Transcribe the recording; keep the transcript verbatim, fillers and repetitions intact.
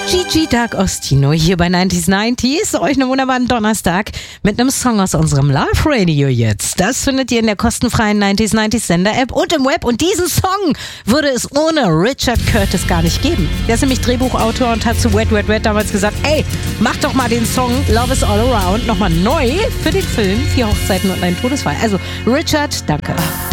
Gigi D'Agostino hier bei neunzig neunzig. Euch einen wunderbaren Donnerstag mit einem Song aus unserem Live Radio jetzt. Das findet ihr in der kostenfreien neunzig neunzig Sender-App und im Web. Und diesen Song würde es ohne Richard Curtis gar nicht geben. Der ist nämlich Drehbuchautor und hat zu Wet Wet Wet damals gesagt, ey, mach doch mal den Song Love is All Around nochmal neu für den Film Vier Hochzeiten und ein Todesfall. Also Richard, danke.